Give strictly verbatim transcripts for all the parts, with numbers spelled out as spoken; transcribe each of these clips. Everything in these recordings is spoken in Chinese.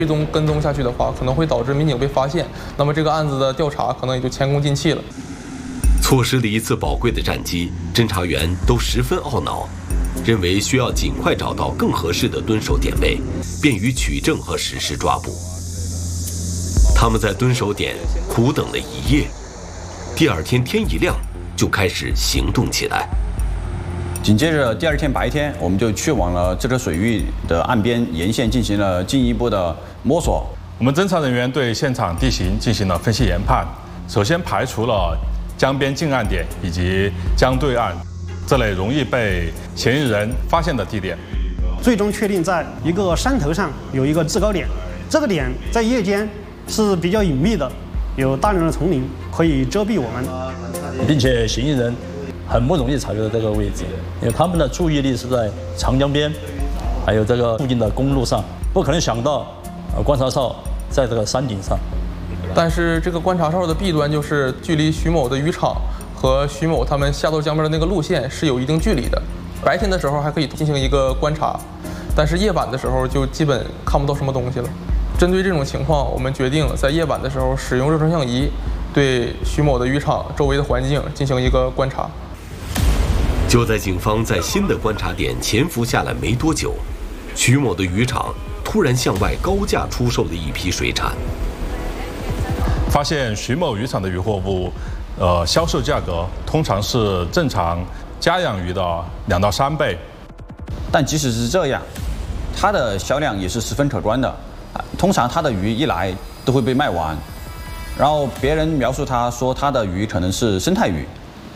追踪跟踪下去的话，可能会导致民警被发现，那么这个案子的调查可能也就前功尽弃了。 错失了一次宝贵的战机，侦查员都十分懊恼，认为需要尽快找到更合适的蹲守点位，便于取证和实施抓捕。他们在蹲守点苦等了一夜，第二天天一亮就开始行动起来。 紧接着第二天白天，我们就去往了这个水域的岸边沿线进行了进一步的摸索。 我们侦查人员对现场地形进行了分析研判，首先排除了江边近岸点以及江对岸这类容易被嫌疑人发现的地点， 最终确定在一个山头上有一个制高点，这个点在夜间是比较隐秘的，有大量的丛林可以遮蔽我们， 并且嫌疑人很不容易察觉到这个位置，因为他们的注意力是在长江边，还有这个附近的公路上，不可能想到呃观察哨在这个山顶上。 但是这个观察哨的弊端就是距离徐某的渔场和徐某他们下到江边的那个路线是有一定距离的。白天的时候还可以进行一个观察，但是夜晚的时候就基本看不到什么东西了。针对这种情况，我们决定在夜晚的时候使用热成像仪对徐某的渔场周围的环境进行一个观察。 就在警方在新的观察点潜伏下来没多久，徐某的渔场突然向外高价出售了一批水产。 发现徐某渔场的渔获物，呃，销售价格通常是正常家养鱼的两到三倍。 但即使是这样，它的销量也是十分可观的。通常它的鱼一来都会被卖完，然后别人描述它说它的鱼可能是生态鱼。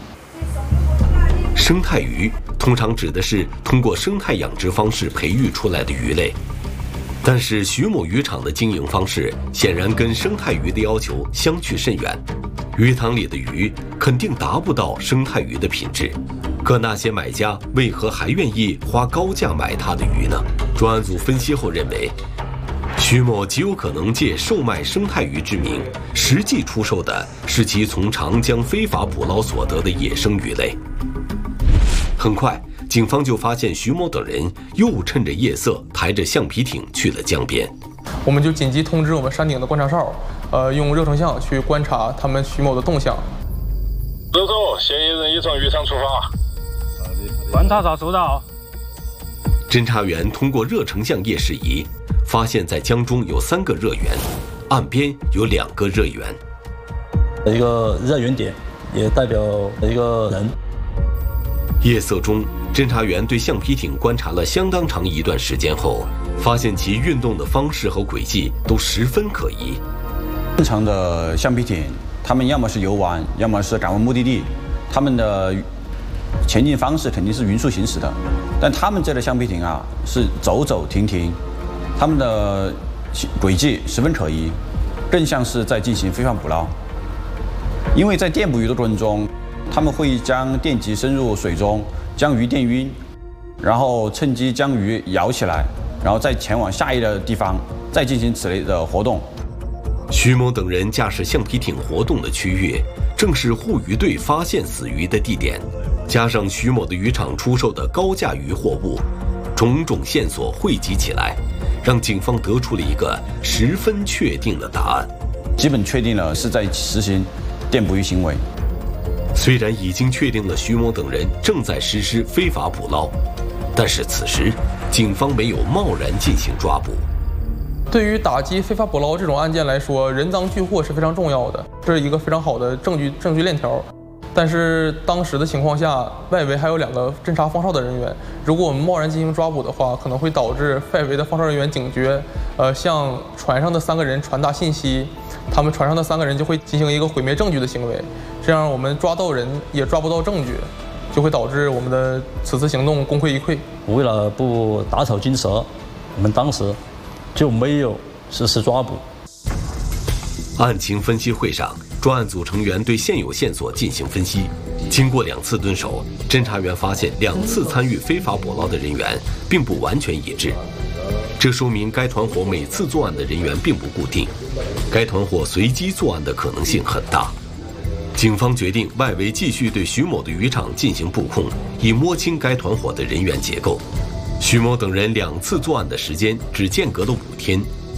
生态鱼通常指的是通过生态养殖方式培育出来的鱼类。但是徐某渔场的经营方式显然跟生态鱼的要求相去甚远，鱼塘里的鱼肯定达不到生态鱼的品质，可那些买家为何还愿意花高价买他的鱼呢？专案组分析后认为，徐某极有可能借售卖生态鱼之名，实际出售的是其从长江非法捕捞所得的野生鱼类。很快，警方就发现徐某等人又趁着夜色抬着橡皮艇去了江边。 我们就紧急通知我们山顶的观察哨，呃，用热成像去观察他们徐某的动向。 指出嫌疑人已从渔场出发。 观察哨收到。 侦查员通过热成像夜视仪，发现在江中有三个热源，岸边有两个热源。 一个热源点也代表一个人。 夜色中，侦查员对橡皮艇观察了相当长一段时间后，发现其运动的方式和轨迹都十分可疑。 正常的橡皮艇，他们要么是游玩，要么是赶往目的地，他们的前进方式肯定是匀速行驶的。但他们这类橡皮艇啊，是走走停停，他们的轨迹十分可疑，更像是在进行非法捕捞。因为在电捕鱼的过程中，他们会将电极深入水中，将鱼电晕，然后趁机将鱼摇起来，然后再前往下一个地方，再进行此类的活动。 徐某等人驾驶橡皮艇活动的区域，正是护渔队发现死鱼的地点，加上徐某的渔场出售的高价渔货物，种种线索汇集起来，让警方得出了一个十分确定的答案。 基本确定了是在实行电捕鱼行为。 虽然已经确定了徐某等人正在实施非法捕捞，但是此时警方没有贸然进行抓捕。 对于打击非法捕捞这种案件来说，人赃俱获是非常重要的，这是一个非常好的证据证据链条。但是当时的情况下，外围还有两个侦察放哨的人员，如果我们贸然进行抓捕的话，可能会导致外围的放哨人员警觉，呃，向船上的三个人传达信息，他们船上的三个人就会进行一个毁灭证据的行为，这样我们抓到人也抓不到证据，就会导致我们的此次行动功亏一篑。 为了不打草惊蛇，我们当时就没有实施抓捕。 案情分析会上，专案组成员对现有线索进行分析。经过两次蹲守，侦查员发现两次参与非法捕捞的人员并不完全一致，这说明该团伙每次作案的人员并不固定，该团伙随机作案的可能性很大。警方决定外围继续对徐某的渔场进行布控，以摸清该团伙的人员结构。徐某等人两次作案的时间只间隔了五天，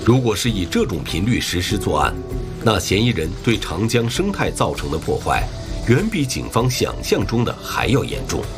如果是以这种频率实施作案，那嫌疑人对长江生态造成的破坏，远比警方想象中的还要严重。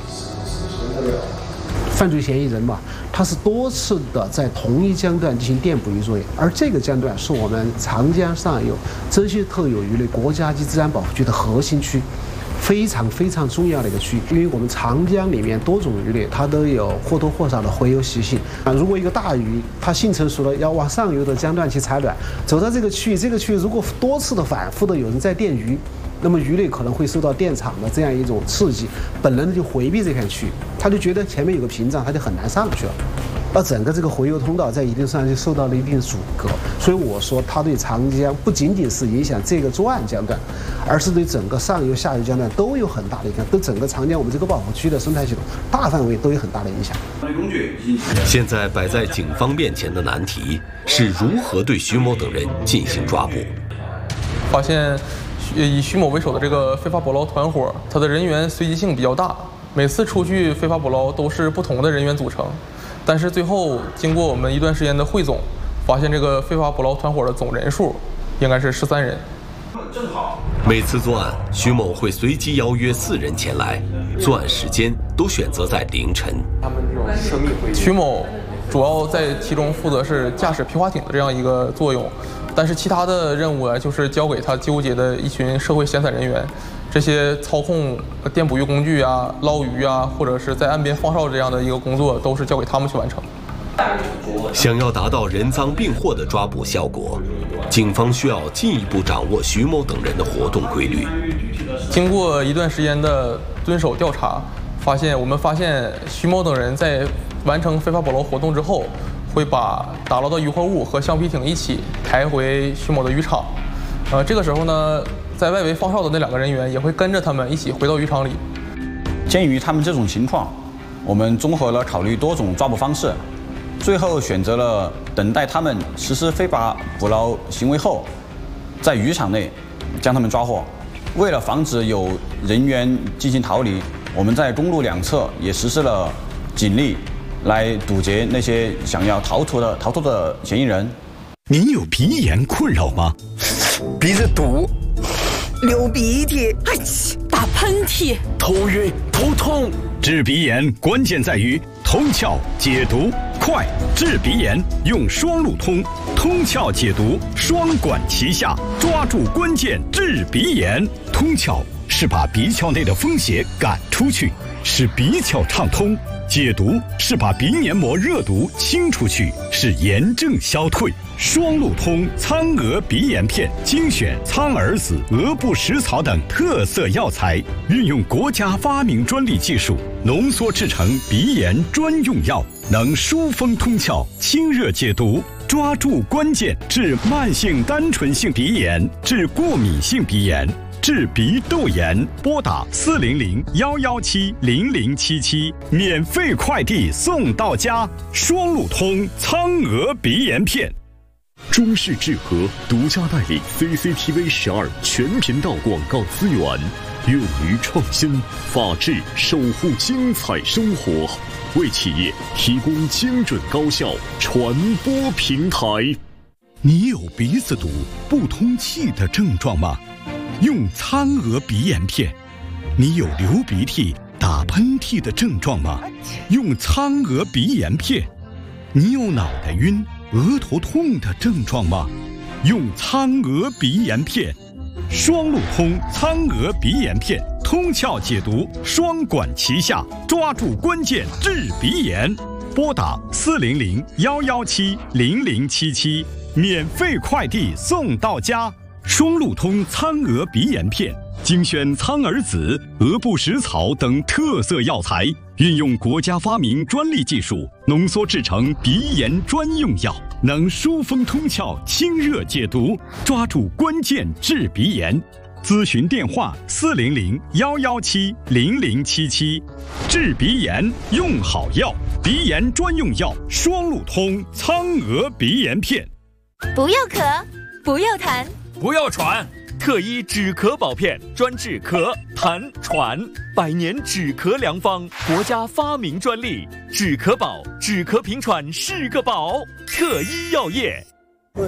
犯罪嫌疑人嘛，他是多次的在同一江段进行电捕鱼作业，而这个江段是我们长江上游这些特有鱼类国家级自然保护区的核心区，非常非常重要的一个区域。因为我们长江里面多种鱼类它都有或多或少的洄游习性啊。如果一个大鱼它性成熟了，要往上游的江段去产卵，走到这个区域，这个区域如果多次的反复的有人在电鱼，那么鱼类可能会受到电场的这样一种刺激，本能的就回避这片区域，他就觉得前面有个屏障，他就很难上去了。而整个这个洄游通道在一定上就受到了一定阻隔，所以我说它对长江不仅仅是影响这个作案江段，而是对整个上游下游江段都有很大的影响，对整个长江我们这个保护区的生态系统大范围都有很大的影响。 现在摆在警方面前的难题是如何对徐某等人进行抓捕。 发现以徐某为首的这个非法捕捞团伙，它的人员随机性比较大，每次出去非法捕捞都是不同的人员组成。但是最后经过我们一段时间的汇总，发现这个非法捕捞团伙的总人数应该是十三人。 每次作案，徐某会随机邀约四人前来，作案时间都选择在凌晨。 他们这种涉密会，徐某主要在其中负责是驾驶皮划艇的这样一个作用。但是其他的任务呢，就是交给他纠结的一群社会闲散人员，这些操控电捕鱼工具啊、捞鱼啊，或者是在岸边放哨这样的一个工作，都是交给他们去完成。 想要达到人赃并获的抓捕效果，警方需要进一步掌握徐某等人的活动规律。 经过一段时间的蹲守调查，发现我们发现徐某等人在完成非法捕捞活动之后，会把打捞的渔获物和橡皮艇一起抬回徐某的渔场。呃，这个时候呢，在外围放哨的那两个人员也会跟着他们一起回到渔场里。 鉴于他们这种情况，我们综合了考虑多种抓捕方式，最后选择了等待他们实施非法捕捞行为后，在渔场内将他们抓获。为了防止有人员进行逃离，我们在公路两侧也实施了警力，来堵截那些想要逃脱的逃脱的嫌疑人。 您有鼻炎困扰吗？ 鼻子堵，流鼻涕，哎气，打喷嚏， 头晕头痛。治鼻炎关键在于通窍解毒快，治鼻炎用双路通，通窍解毒双管齐下，抓住关键治鼻炎。通窍是把鼻窍内的风邪赶出去，使鼻窍畅通。解毒是把鼻黏膜热毒清出去，使炎症消退。双路通苍蛾鼻炎片精选苍耳子、鹅不食草等特色药材，运用国家发明专利技术浓缩制成鼻炎专用药，能疏风通窍、清热解毒，抓住关键治慢性单纯性鼻炎、治过敏性鼻炎、治鼻窦炎。拨打四零零幺幺七零零七七，免费快递送到家。双路通苍蛾鼻炎片。 中视智和独家代理 C C T V 十二全频道广告资源，勇于创新，法治守护精彩生活，为企业提供精准高效传播平台。 你有鼻子堵、不通气的症状吗？用苍蛾鼻炎片。你有流鼻涕、打喷嚏的症状吗？用苍蛾鼻炎片。你有脑袋晕、额头痛的症状吗？用苍蛾鼻炎片。双路通苍蛾鼻炎片，通窍解毒，双管齐下，抓住关键治鼻炎。拨打四零零幺幺七零零七七，免费快递送到家。双路通苍蛾鼻炎片精选苍耳子、鹅不食草等特色药材，运用国家发明专利技术浓缩制成鼻炎专用药，能疏风通窍、清热解毒，抓住关键治鼻炎。咨询电话：四零零幺幺七零零七七。治鼻炎用好药，鼻炎专用药双路通苍蛾鼻炎片。 不要咳，不要痰， 不要喘。特一止咳宝片专治咳、痰、喘，百年止咳良方，国家发明专利，止咳宝，止咳平喘是个宝。特一药业。